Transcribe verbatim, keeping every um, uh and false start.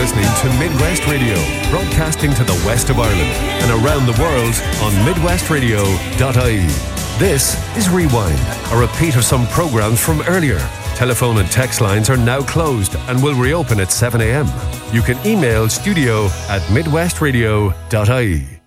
listening to Midwest Radio, broadcasting to the west of Ireland and around the world on midwest radio dot I E. This is Rewind, a repeat of some programs from earlier. Telephone and text lines are now closed and will reopen at seven a.m. You can email studio at midwest radio dot I E.